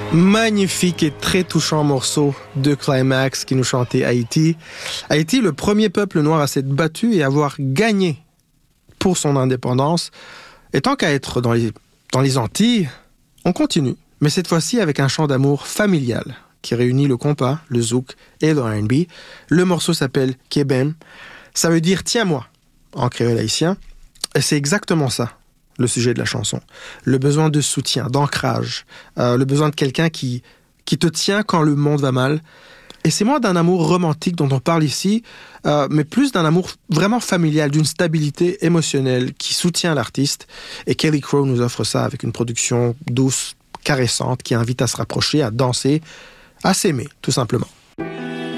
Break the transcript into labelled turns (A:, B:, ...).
A: Magnifique et très touchant morceau de Climax qui nous chantait Haïti. Haïti, le premier peuple noir à s'être battu et avoir gagné pour son indépendance. Et tant qu'à être dans les Antilles, on continue. Mais cette fois-ci avec un chant d'amour familial qui réunit le compas, le zouk et le R&B. Le morceau s'appelle Kébem. Ça veut dire « tiens-moi » en créole haïtien. Et c'est exactement ça, le sujet de la chanson. Le besoin de soutien, d'ancrage, le besoin de quelqu'un qui te tient quand le monde va mal. Et c'est moins d'un amour romantique dont on parle ici, mais plus d'un amour vraiment familial, d'une stabilité émotionnelle qui soutient l'artiste. Et Kelly Crow nous offre ça avec une production douce, caressante, qui invite à se rapprocher, à danser, à s'aimer, tout simplement.